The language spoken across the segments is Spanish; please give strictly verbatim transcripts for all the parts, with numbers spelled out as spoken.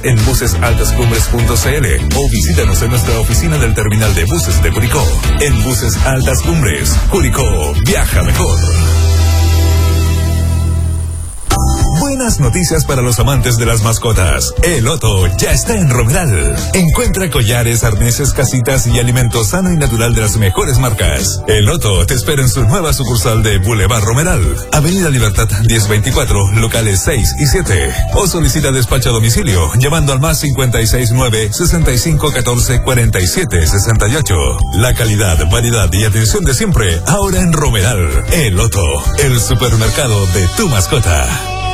en buses altas cumbres punto c l o visítanos en nuestra oficina del terminal de buses de Curicó. En Buses Altas Cumbres, Curicó viaja mejor. Buenas noticias para los amantes de las mascotas. El Otto ya está en Romeral. Encuentra collares, arneses, casitas y alimentos sano y natural de las mejores marcas. El Otto te espera en su nueva sucursal de Boulevard Romeral, Avenida Libertad diez veinticuatro, locales seis y siete. O solicita despacho a domicilio llamando al más cincuenta y seis nueve, sesenta y cinco catorce, cuarenta y siete sesenta y ocho. La calidad, variedad y atención de siempre ahora en Romeral. El Otto, el supermercado de tu mascota.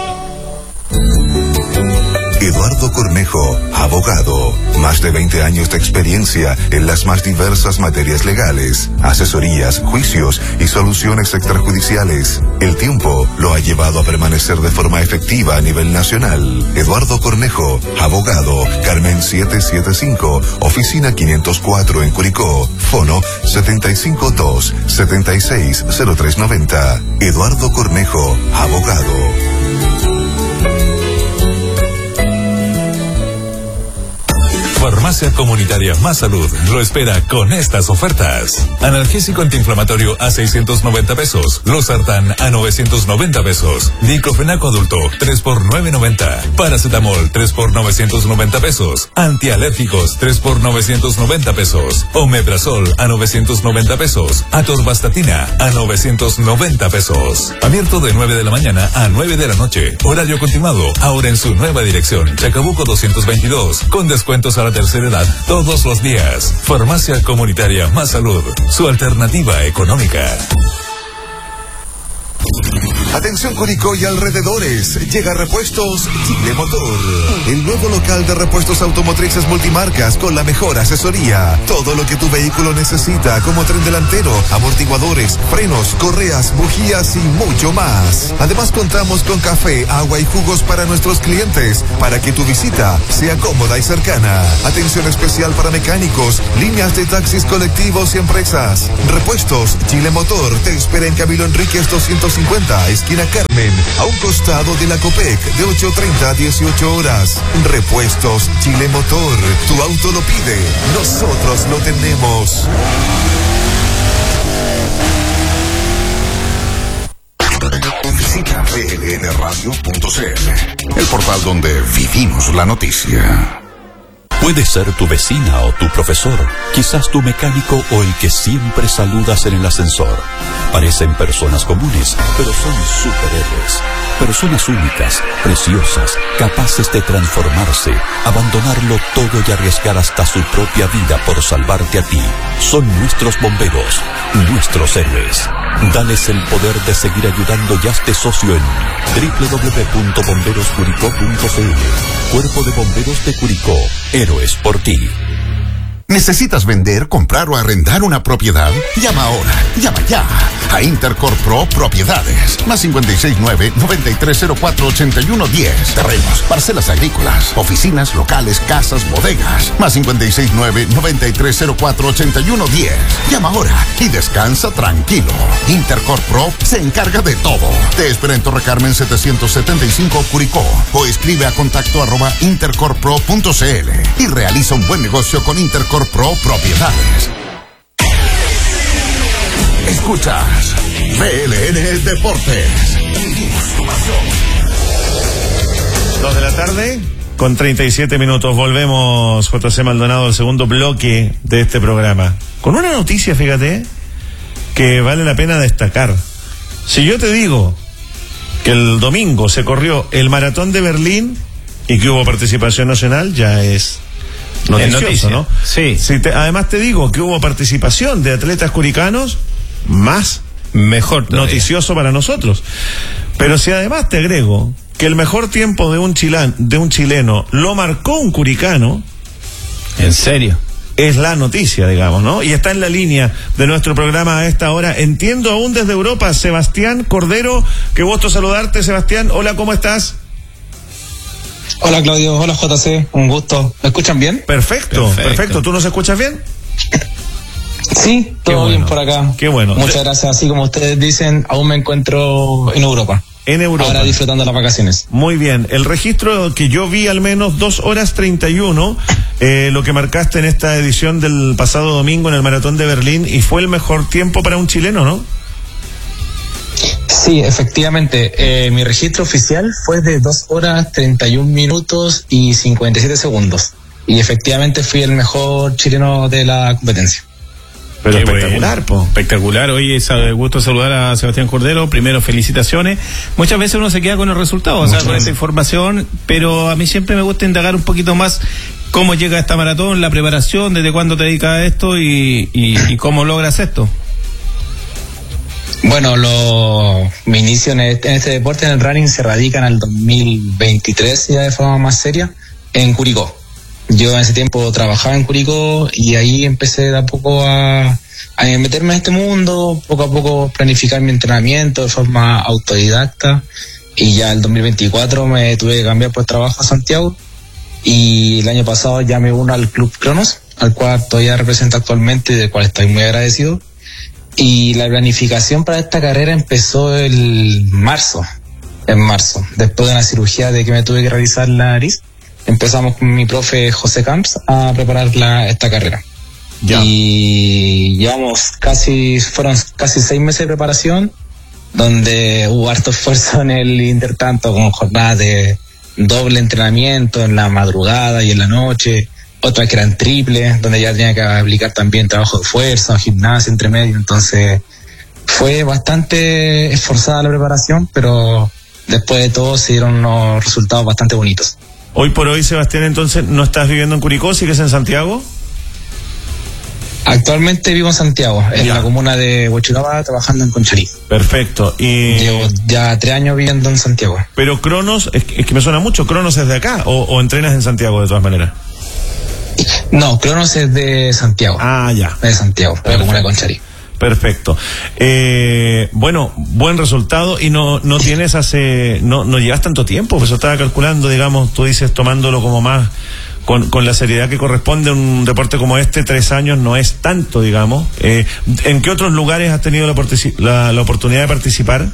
Eduardo Cornejo, abogado. Más de veinte años de experiencia en las más diversas materias legales, asesorías, juicios y soluciones extrajudiciales. El tiempo lo ha llevado a permanecer de forma efectiva a nivel nacional. Eduardo Cornejo, abogado. Carmen setecientos setenta y cinco, oficina quinientos cuatro en Curicó. Fono setenta y cinco dos, setenta y seis, cero tres noventa. Eduardo Cornejo, abogado. Farmacia Comunitaria Más Salud lo espera con estas ofertas. Analgésico antiinflamatorio a seiscientos noventa pesos. Losartán a novecientos noventa pesos. Diclofenaco adulto tres por novecientos noventa. Paracetamol tres por novecientos noventa pesos. Antialérgicos tres por novecientos noventa pesos. Omeprazol a novecientos noventa pesos. Atorvastatina a novecientos noventa pesos. Abierto de nueve de la mañana a nueve de la noche. Horario continuado. Ahora en su nueva dirección. Chacabuco doscientos veintidós. Con descuentos a la tercera edad todos los días. Farmacia Comunitaria Más Salud, su alternativa económica. Atención Curicó y alrededores, llega Repuestos Chile Motor, el nuevo local de repuestos automotrices multimarcas con la mejor asesoría. Todo lo que tu vehículo necesita, como tren delantero, amortiguadores, frenos, correas, bujías y mucho más. Además contamos con café, agua y jugos para nuestros clientes, para que tu visita sea cómoda y cercana. Atención especial para mecánicos, líneas de taxis colectivos y empresas. Repuestos Chile Motor te espera en Camilo Enríquez doscientos cincuenta, esquina Carmen, a un costado de la Copec, de ocho treinta a dieciocho horas. Repuestos Chile Motor, tu auto lo pide, nosotros lo tenemos. Visita b l n radio punto c l, el portal donde vivimos la noticia. Puede ser tu vecina o tu profesor, quizás tu mecánico o el que siempre saludas en el ascensor. Parecen personas comunes, pero son superhéroes. Personas únicas, preciosas, capaces de transformarse, abandonarlo todo y arriesgar hasta su propia vida por salvarte a ti. Son nuestros bomberos, nuestros héroes. Dales el poder de seguir ayudando y hazte socio en doble u doble u doble u punto bomberos curicó punto c l. Cuerpo de Bomberos de Curicó, héroes por ti. ¿Necesitas vender, comprar o arrendar una propiedad? Llama ahora, llama ya a Intercorp Pro Propiedades. Más cincuenta y seis nueve, noventa y tres cero cuatro, ochenta y uno diez. Terrenos, parcelas agrícolas, oficinas, locales, casas, bodegas. Más cincuenta y seis nueve, noventa y tres cero cuatro, ochenta y uno diez. Llama ahora y descansa tranquilo. Intercorp Pro se encarga de todo. Te espera en Torre Carmen setecientos setenta y cinco Curicó o escribe a contacto arroba intercorpro punto c l y realiza un buen negocio con Intercorp Pro Propiedades. Escuchas B L N Deportes. Dos de la tarde con treinta y siete minutos. Volvemos, J C Maldonado, al segundo bloque de este programa. Con una noticia, fíjate, que vale la pena destacar. Si yo te digo que el domingo se corrió el Maratón de Berlín y que hubo participación nacional, ya es noticioso, ¿no? Sí. Si te, además te digo que hubo participación de atletas curicanos, más mejor todavía. Noticioso para nosotros. Pero si además te agrego que el mejor tiempo de un chilán, de un chileno lo marcó un curicano, ¿en serio? Es la noticia, digamos, ¿no? Y está en la línea de nuestro programa a esta hora. Entiendo aún desde Europa, Sebastián Cordero. Qué gusto saludarte, Sebastián. Hola, ¿cómo estás? Hola Claudio, hola J C, un gusto. ¿Me escuchan bien? Perfecto, perfecto. perfecto. ¿Tú nos escuchas bien? Sí, todo bueno. bien por acá. Qué bueno. Muchas gracias. Así como ustedes dicen, aún me encuentro en Europa. En Europa. Ahora disfrutando las vacaciones. Muy bien. El registro que yo vi, al menos dos horas treinta y uno, eh, lo que marcaste en esta edición del pasado domingo en el Maratón de Berlín, y fue el mejor tiempo para un chileno, ¿no? Sí, efectivamente. Eh, mi registro oficial fue de dos horas treinta y un minutos y cincuenta y siete segundos. Y efectivamente fui el mejor chileno de la competencia. Pero Qué espectacular, bueno. po. Espectacular. Oye, es un gusto saludar a Sebastián Cordero. Primero, felicitaciones. Muchas veces uno se queda con el resultado, o sea, con esta información, pero a mí siempre me gusta indagar un poquito más cómo llega esta maratón, la preparación, desde cuándo te dedicas a esto y, y, y cómo logras esto. Bueno, lo, mi inicio en este, en este deporte, en el running, se radica en el dos mil veintitrés, ya de forma más seria, en Curicó. Yo en ese tiempo trabajaba en Curicó y ahí empecé de a poco a, a meterme en este mundo, poco a poco planificar mi entrenamiento de forma autodidacta, y ya el dos mil veinticuatro me tuve que cambiar por trabajo a Santiago, y el año pasado ya me uno al Club Cronos, al cual todavía represento actualmente y del cual estoy muy agradecido. Y la planificación para esta carrera empezó el marzo, en marzo, después de una cirugía de que me tuve que realizar la nariz. Empezamos con mi profe José Camps a preparar la, esta carrera. Ya. Y llevamos casi, fueron casi seis meses de preparación, donde hubo harto esfuerzo en el intertanto, con jornadas de doble entrenamiento en la madrugada y en la noche, otras que eran triples, donde ya tenía que aplicar también trabajo de fuerza, gimnasia entre medio. Entonces fue bastante esforzada la preparación, pero después de todo se dieron unos resultados bastante bonitos. Hoy por hoy, Sebastián, entonces, ¿no estás viviendo en Curicó, sigues en Santiago? Actualmente vivo en Santiago, en ya. la comuna de Huechuraba, trabajando en Conchalí. Perfecto. Y llevo ya tres años viviendo en Santiago. Pero Cronos, es que, es que me suena mucho, ¿Cronos es de acá o, o entrenas en Santiago de todas maneras? No, Cronos es de Santiago. Ah, ya. De Santiago, de la comuna de Conchalí. Perfecto. Eh, bueno, buen resultado, y no no tienes hace, no no llevas tanto tiempo, pues yo estaba calculando, digamos, tú dices tomándolo como más, con, con la seriedad que corresponde a un deporte como este, tres años no es tanto, digamos. Eh, ¿En qué otros lugares has tenido la, la, la oportunidad de participar?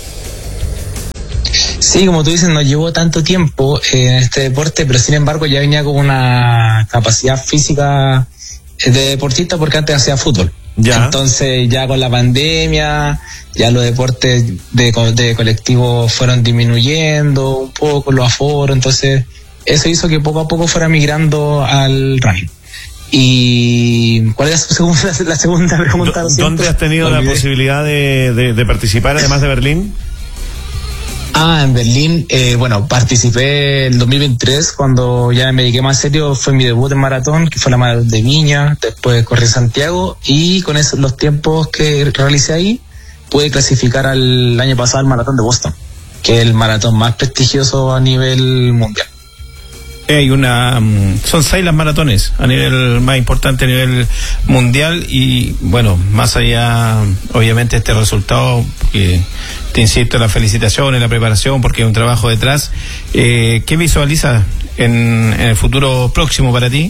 Sí, como tú dices, no llevo tanto tiempo en este deporte, pero sin embargo ya venía con una capacidad física de deportista, porque antes hacía fútbol. Ya. Entonces ya con la pandemia, ya los deportes de, de colectivo fueron disminuyendo un poco, los aforos, entonces eso hizo que poco a poco fuera migrando al running. ¿Y cuál es la segunda, la segunda pregunta? ¿Dónde has tenido la posibilidad de, de, de participar, además de Berlín? Ah, en Berlín, eh, bueno, participé el dos mil veintitrés, cuando ya me dediqué más serio, fue mi debut en maratón, que fue la maratón de Viña, después corrí Santiago, y con esos, los tiempos que realicé ahí, pude clasificar al año pasado al maratón de Boston, que es el maratón más prestigioso a nivel mundial. Hay una, son seis las maratones a nivel más importante a nivel mundial, y bueno, más allá obviamente este resultado, que te insisto, la felicitación en la preparación, porque hay un trabajo detrás. eh, ¿qué visualizas en, en el futuro próximo para ti?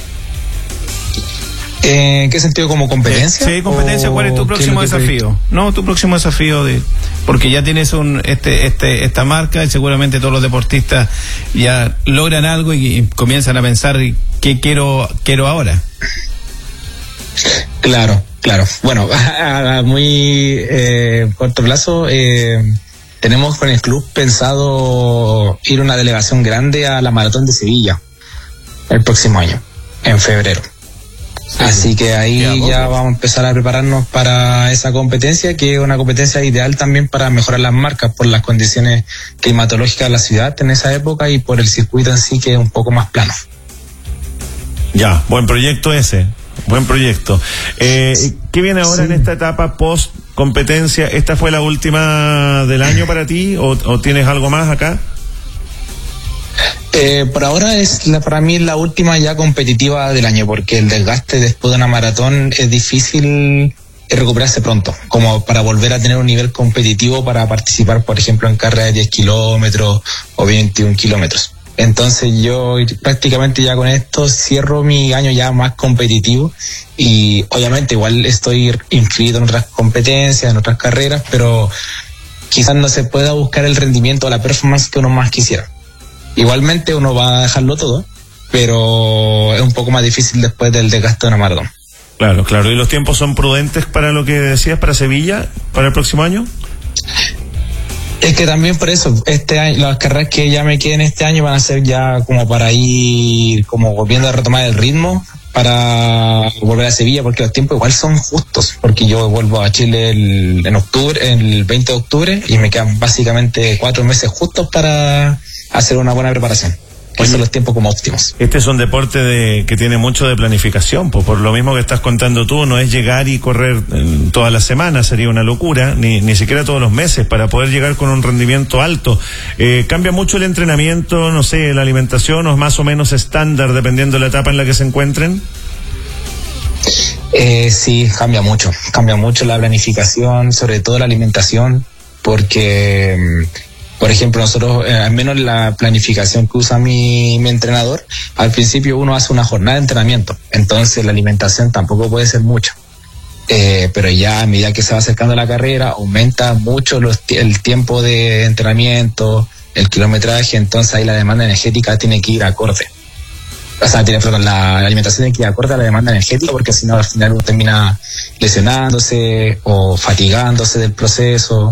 Eh, ¿En qué sentido? ¿Como competencia? Sí, competencia. ¿Cuál es tu próximo es desafío? No, tu próximo desafío, de porque ya tienes un este este esta marca, y seguramente todos los deportistas ya logran algo y, y comienzan a pensar qué quiero quiero ahora. Claro, claro. Bueno, a, a muy eh, corto plazo, eh, tenemos con el club pensado ir una delegación grande a la Maratón de Sevilla el próximo año, en febrero. Sí, así que ahí ya, ya vamos a empezar a prepararnos para esa competencia, que es una competencia ideal también para mejorar las marcas por las condiciones climatológicas de la ciudad en esa época, y por el circuito en sí, que es un poco más plano. Ya, buen proyecto ese, buen proyecto. Eh, ¿Qué viene ahora sí. en esta etapa post competencia? ¿Esta fue la última del año para ti o, o tienes algo más acá? Eh, por ahora es la, para mí la última ya competitiva del año, porque el desgaste después de una maratón es difícil recuperarse pronto, como para volver a tener un nivel competitivo para participar, por ejemplo, en carreras de diez kilómetros o veintiún kilómetros. Entonces yo prácticamente ya con esto cierro mi año ya más competitivo, y obviamente igual estoy inscrito en otras competencias, en otras carreras, pero quizás no se pueda buscar el rendimiento o la performance que uno más quisiera. Igualmente uno va a dejarlo todo, pero es un poco más difícil después del desgaste de una maratón. Claro, claro. ¿Y los tiempos son prudentes para lo que decías, para Sevilla, para el próximo año? Es que también por eso, este año, las carreras que ya me queden este año van a ser ya como para ir, como volviendo a retomar el ritmo, para volver a Sevilla, porque los tiempos igual son justos, porque yo vuelvo a Chile el, en octubre, el veinte de octubre, y me quedan básicamente cuatro meses justos para hacer una buena preparación. Esos son los tiempos como óptimos. Este es un deporte de, que tiene mucho de planificación, pues por lo mismo que estás contando tú, no es llegar y correr eh, todas las semanas, sería una locura, ni, ni siquiera todos los meses, para poder llegar con un rendimiento alto. Eh, ¿Cambia mucho el entrenamiento, no sé, la alimentación, o es más o menos estándar dependiendo de la etapa en la que se encuentren? Eh, sí, cambia mucho, cambia mucho la planificación, sobre todo la alimentación, porque... Por ejemplo, nosotros, eh, al menos la planificación que usa mi, mi entrenador, al principio uno hace una jornada de entrenamiento, entonces la alimentación tampoco puede ser mucho. Eh, pero ya a medida que se va acercando la carrera, aumenta mucho los, el tiempo de entrenamiento, el kilometraje, entonces ahí la demanda energética tiene que ir acorde. O sea, tiene, perdón, la, la alimentación tiene que ir acorde a la demanda energética, porque si no al final uno termina lesionándose o fatigándose del proceso.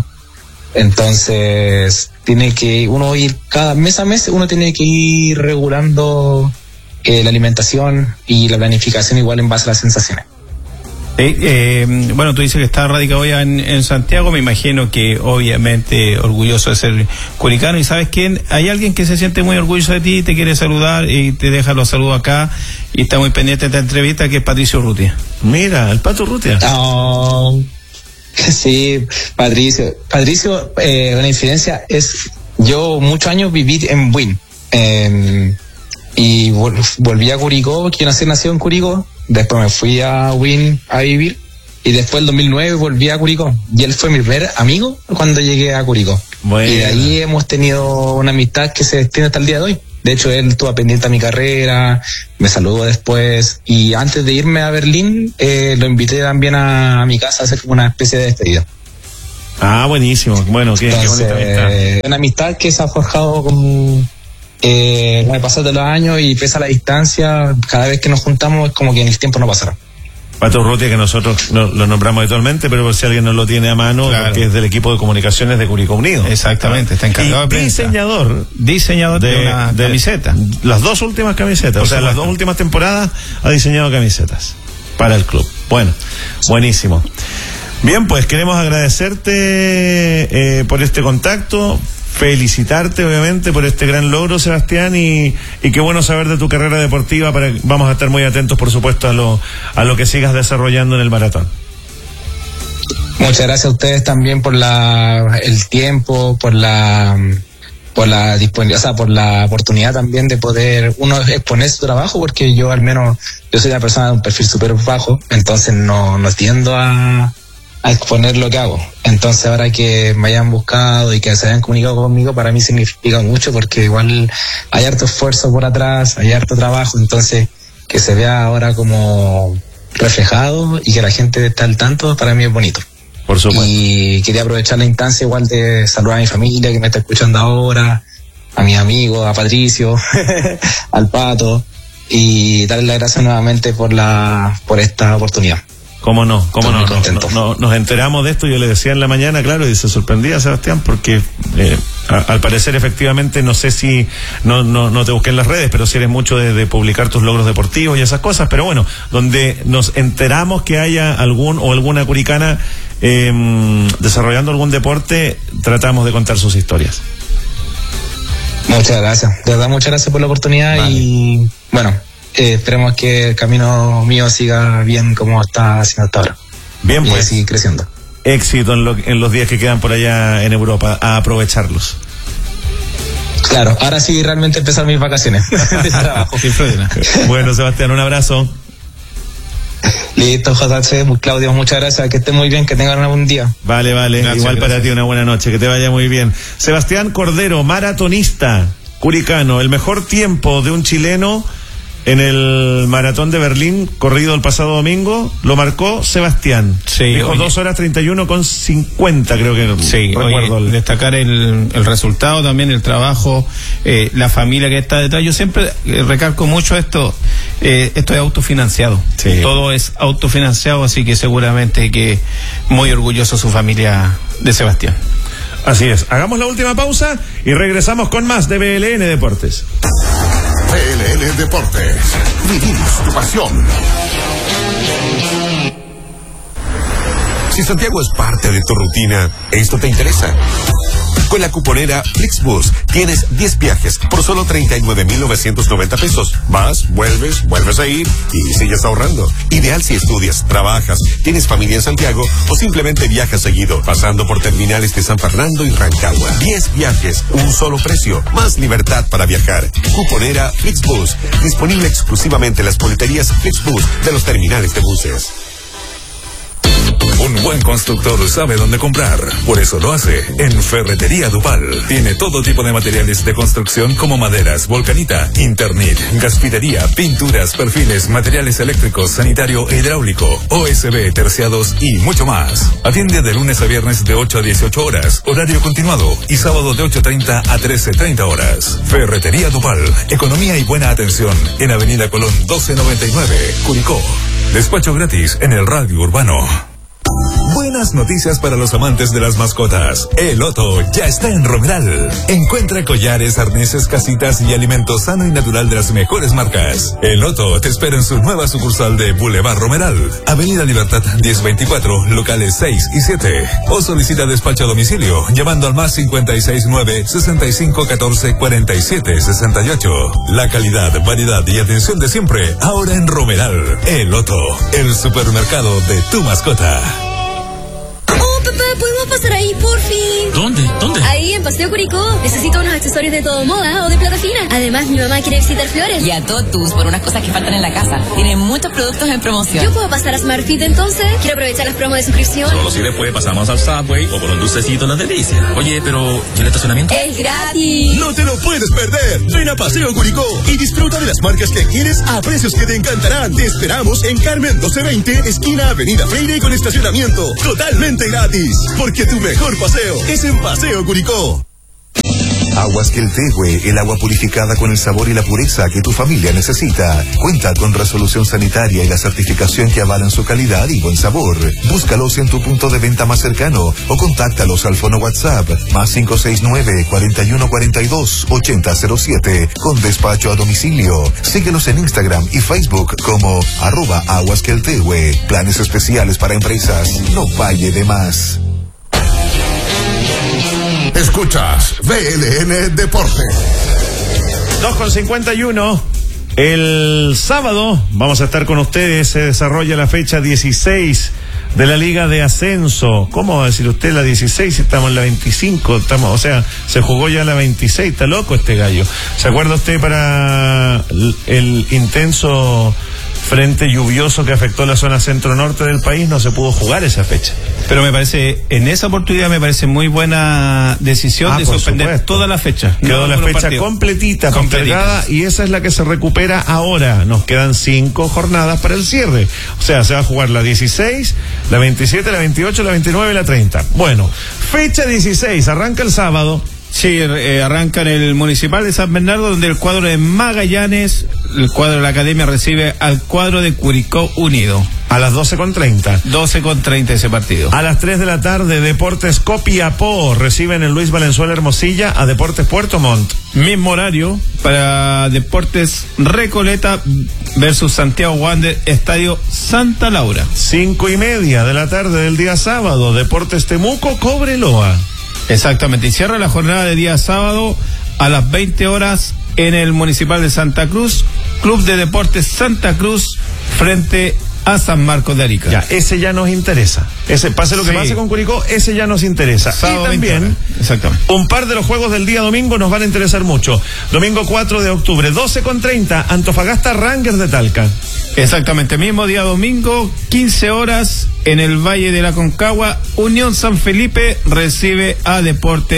Entonces, tiene que uno ir, cada mes a mes, uno tiene que ir regulando eh, la alimentación y la planificación igual en base a las sensaciones. Eh, eh, bueno, tú dices que estás radicado ya en, en Santiago, me imagino que obviamente orgulloso de ser curicano, y ¿sabes quién? Hay alguien que se siente muy orgulloso de ti, te quiere saludar y te deja los saludos acá y está muy pendiente de esta entrevista, que es Patricio Urrutia. Mira, el Pato Urrutia. Oh. Sí, Patricio. Patricio, eh, una infidencia es, yo muchos años viví en Buin, eh, y vol, volví a Curicó, que yo nací, nací en Curicó, después me fui a Buin a vivir, y después el dos mil nueve volví a Curicó, y él fue mi primer amigo cuando llegué a Curicó. Bueno. Y de ahí hemos tenido una amistad que se extiende hasta el día de hoy. De hecho, él estuvo pendiente a mi carrera, me saludó después, y antes de irme a Berlín, eh, lo invité también a, a mi casa a hacer como una especie de despedida. Ah, buenísimo. Bueno, qué, Entonces, qué bonita amistad. Una amistad que se ha forjado con, eh, con el pasar de los años, y pese a la distancia, cada vez que nos juntamos es como que en el tiempo no pasará. Pato Urrutia, que nosotros no, lo nombramos habitualmente, pero por si alguien no lo tiene a mano, claro, que es del equipo de comunicaciones de Curicó Unido. Exactamente, está encargado de prensa. Diseñador. Diseñador de, de una de camiseta. Las dos últimas camisetas, por o sea, supuesto. Las dos últimas temporadas ha diseñado camisetas para el club. Bueno, buenísimo. Bien, pues queremos agradecerte eh, por este contacto, felicitarte obviamente por este gran logro, Sebastián, y, y qué bueno saber de tu carrera deportiva. Para, vamos a estar muy atentos, por supuesto, a lo, a lo que sigas desarrollando en el maratón. Muchas gracias a ustedes también por la el tiempo, por la por la disponibilidad, o sea, por la oportunidad también de poder uno exponer su trabajo, porque yo al menos, yo soy una persona de un perfil súper bajo, entonces no, no tiendo a a exponer lo que hago. Entonces ahora que me hayan buscado y que se hayan comunicado conmigo, para mí significa mucho, porque igual hay harto esfuerzo por atrás, hay harto trabajo, entonces que se vea ahora como reflejado y que la gente esté al tanto, para mí es bonito. Por supuesto. Y quería aprovechar la instancia igual de saludar a mi familia que me está escuchando ahora, a mis amigos, a Patricio, al Pato, y darle las gracias nuevamente por la por esta oportunidad. ¿Cómo no? ¿Cómo no? No, no, no? Nos enteramos de esto, yo le decía en la mañana, claro, y se sorprendía Sebastián, porque eh, a, al parecer efectivamente, no sé si, no, no, no te busqué en las redes, pero si eres mucho de, de publicar tus logros deportivos y esas cosas, pero bueno, donde nos enteramos que haya algún o alguna curicana eh, desarrollando algún deporte, tratamos de contar sus historias. Muchas gracias, de verdad muchas gracias por la oportunidad. Vale. Y bueno, Eh, esperemos que el camino mío siga bien como está haciendo hasta ahora. Bien, pues. Y sigue creciendo. Éxito en, lo, en los días que quedan por allá en Europa, a aprovecharlos. Claro, ahora sí realmente empezar mis vacaciones de trabajo. Bueno, Sebastián, un abrazo. Listo, J C, Claudio, muchas gracias, que estén muy bien, que tengan un buen día. Vale, vale, gracias, igual gracias. Para ti una buena noche, que te vaya muy bien. Sebastián Cordero, maratonista, curicano, el mejor tiempo de un chileno en el maratón de Berlín, corrido el pasado domingo, lo marcó Sebastián. Sí, dijo oye. dos horas treinta y uno con cincuenta, creo que Sí, recuerdo. oye, destacar el, el resultado, también el trabajo, eh, la familia que está detrás. Yo siempre eh, recalco mucho esto, eh, esto es autofinanciado. Sí. Todo es autofinanciado, así que seguramente que muy orgulloso su familia de Sebastián. Así es. Hagamos la última pausa y regresamos con más de B L N Deportes. B L N Deportes. Vivimos tu pasión. Si Santiago es parte de tu rutina, esto te interesa. Con la cuponera Flixbus tienes diez viajes por solo treinta y nueve mil novecientos noventa pesos. Vas, vuelves, vuelves a ir y sigues ahorrando. Ideal si estudias, trabajas, tienes familia en Santiago o simplemente viajas seguido, pasando por terminales de San Fernando y Rancagua. diez viajes, un solo precio, más libertad para viajar. Cuponera Flixbus, disponible exclusivamente en las boleterías Flixbus de los terminales de buses. Un buen constructor sabe dónde comprar, por eso lo hace en Ferretería Dupal. Tiene todo tipo de materiales de construcción como maderas, volcanita, Internit, gasfitería, pinturas, perfiles, materiales eléctricos, sanitario e hidráulico, O S B, terciados y mucho más. Atiende de lunes a viernes de ocho a dieciocho horas, horario continuado, y sábado de ocho treinta a trece treinta horas. Ferretería Dupal, economía y buena atención en Avenida Colón doce noventa y nueve, Curicó. Despacho gratis en el radio urbano. Buenas noticias para los amantes de las mascotas. El Otto ya está en Romeral. Encuentra collares, arneses, casitas y alimento sano y natural de las mejores marcas. El Otto te espera en su nueva sucursal de Boulevard Romeral, Avenida Libertad diez veinticuatro, locales seis y siete. O solicita despacho a domicilio llamando al más cincuenta y seis nueve, sesenta y cinco catorce, cuarenta y siete sesenta y ocho. La calidad, variedad y atención de siempre, ahora en Romeral. El Otto, el supermercado de tu mascota. Oh, papá, ¿podemos pasar ahí, por fin? ¿Dónde? ¿Dónde? Ahí, en Paseo Curicó. Necesito unos accesorios de todo moda o de plata fina. Además, mi mamá quiere visitar Flores. Y a Totus por unas cosas que faltan en la casa. Tiene muchos productos en promoción. ¿Yo puedo pasar a SmartFit entonces? Quiero aprovechar las promos de suscripción. Solo si después pasamos al Subway o por un dulcecito en la delicia. Oye, pero ¿y el estacionamiento? ¡Es gratis! No te lo puedes perder. Ven a Paseo Curicó y disfruta de las marcas que quieres a precios que te encantarán. Te esperamos en Carmen doce veinte, esquina Avenida Freire, con estacionamiento totalmente gratis. Porque tu mejor paseo es en Paseo Curicó. Aguas Queltehue, el agua purificada con el sabor y la pureza que tu familia necesita. Cuenta con resolución sanitaria y la certificación que avalan su calidad y buen sabor. Búscalos en tu punto de venta más cercano o contáctalos al fono WhatsApp más cinco seis nueve, cuarenta y uno cuarenta y dos, ochenta cero siete con despacho a domicilio. Síguelos en Instagram y Facebook como arroba Aguas Queltehue. Planes especiales para empresas. No falle de más. Escuchas B L N Deportes. dos con cincuenta y uno. El sábado vamos a estar con ustedes. Se desarrolla la fecha dieciséis de la Liga de Ascenso. ¿Cómo va a decir usted la dieciséis si estamos en la veinticinco? Estamos, o sea, se jugó ya la veintiséis. Está loco este gallo. ¿Se acuerda usted para el, el intenso frente lluvioso que afectó la zona centro-norte del país? No se pudo jugar esa fecha. Pero me parece, en esa oportunidad me parece muy buena decisión Ah, de por suspender supuesto. toda la fecha. Quedó No la algunos fecha partidos. completita, Completita. postergada, y esa es la que se recupera ahora. Nos quedan cinco jornadas para el cierre. O sea, se va a jugar la dieciséis, la veintisiete, la veintiocho, la veintinueve y la treinta. Bueno, fecha dieciséis, arranca el sábado. Sí, eh, arranca en el Municipal de San Bernardo, donde el cuadro de Magallanes, el cuadro de la Academia, recibe al cuadro de Curicó Unido. A las doce con treinta. doce con treinta ese partido. A las tres de la tarde, Deportes Copiapó reciben en Luis Valenzuela Hermosilla a Deportes Puerto Montt. Mismo horario para Deportes Recoleta versus Santiago Wander, Estadio Santa Laura. Cinco y media de la tarde del día sábado, Deportes Temuco Cobreloa. Exactamente, y cierra la jornada de día sábado a las veinte horas en el Municipal de Santa Cruz, Club de Deportes Santa Cruz frente a San Marcos de Arica. Ya, ese ya nos interesa. Ese, pase lo que Sí. pase con Curicó, ese ya nos interesa. Sábado y también, veinte horas. Exactamente. un par de los juegos del día domingo nos van a interesar mucho. Domingo cuatro de octubre, doce con treinta, Antofagasta Rangers de Talca. Exactamente, mismo día domingo, quince horas en el Valle de la Concagua, Unión San Felipe recibe a Deportes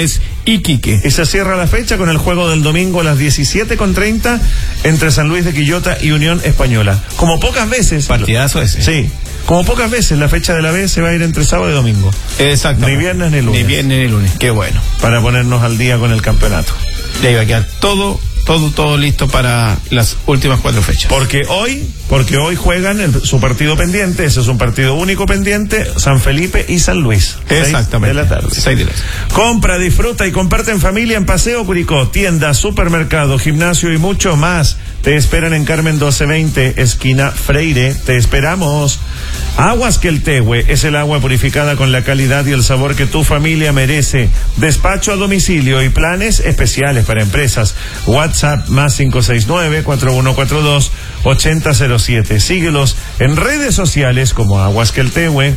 Iquique. Y se cierra la fecha con el juego del domingo a las diecisiete con treinta entre San Luis de Quillota y Unión Española. Como pocas veces. Partidazo ese. Sí. Como pocas veces la fecha de la B se va a ir entre sábado y domingo. Exacto. Ni viernes ni lunes. Ni viernes ni lunes. Qué bueno. Para ponernos al día con el campeonato. Ya iba a quedar todo, todo, todo listo para las últimas cuatro fechas. Porque hoy, porque hoy juegan el, su partido pendiente, ese es un partido único pendiente, San Felipe y San Luis. Exactamente. De la tarde. Seis de la tarde. Compra, disfruta y comparte en familia en Paseo Curicó. Tienda, supermercado, gimnasio y mucho más. Te esperan en Carmen doce veinte, esquina Freire. Te esperamos. Aguas Queltehue es el agua purificada con la calidad y el sabor que tu familia merece. Despacho a domicilio y planes especiales para empresas. WhatsApp más cinco seis nueve, cuatro uno cuatro dos, ocho cero cero siete. Síguelos en redes sociales como Aguas Queltehue.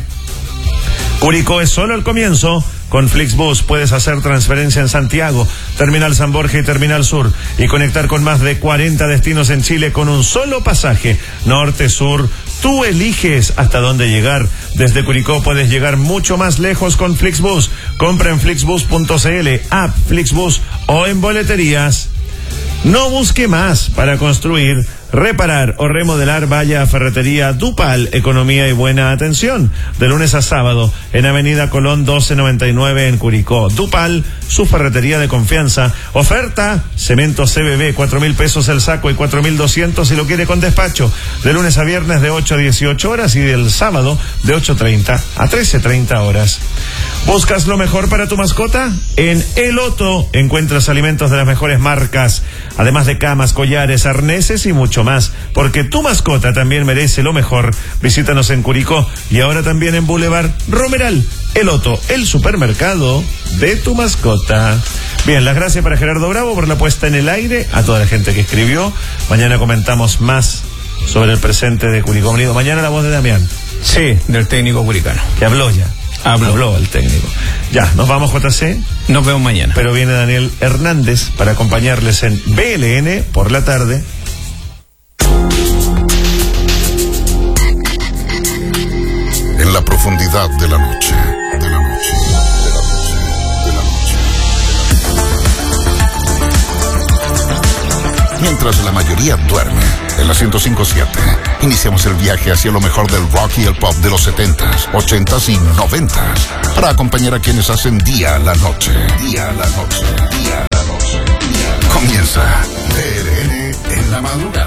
Curicó es solo el comienzo. Con Flixbus puedes hacer transferencia en Santiago, Terminal San Borja y Terminal Sur y conectar con más de cuarenta destinos en Chile con un solo pasaje. Norte, sur, tú eliges hasta dónde llegar. Desde Curicó puedes llegar mucho más lejos con Flixbus. Compra en flixbus punto cl, app Flixbus o en boleterías. No busque más para construir, reparar o remodelar. Vaya a Ferretería Dupal, economía y buena atención. De lunes a sábado en Avenida Colón doce noventa y nueve en Curicó. Dupal, su ferretería de confianza. Oferta, cemento C B B, cuatro mil pesos el saco y cuatro mil doscientos si lo quiere con despacho. De lunes a viernes de ocho a dieciocho horas y del sábado de ocho treinta a trece treinta horas. ¿Buscas lo mejor para tu mascota? En El Otto encuentras alimentos de las mejores marcas, además de camas, collares, arneses y mucho más, porque tu mascota también merece lo mejor. Visítanos en Curicó y ahora también en Boulevard Romeral. El Otto, el supermercado de tu mascota. Bien, las gracias para Gerardo Bravo por la puesta en el aire, a toda la gente que escribió. Mañana comentamos más sobre el presente de Curicó Unido. Mañana la voz de Damián. Sí, del técnico curicano. Que habló ya. Habló. Habló el técnico. Ya, nos vamos, J C. Nos vemos mañana. Pero viene Daniel Hernández para acompañarles en B L N por la tarde. En la profundidad de la noche, de la noche, de la noche, de la noche. Mientras la mayoría duerme, en la ciento cinco punto siete, iniciamos el viaje hacia lo mejor del rock y el pop de los setentas, ochentas y noventas, para acompañar a quienes hacen día a la noche, día a la noche, día a la noche. Día a la noche. Comienza B L N en la madrugada.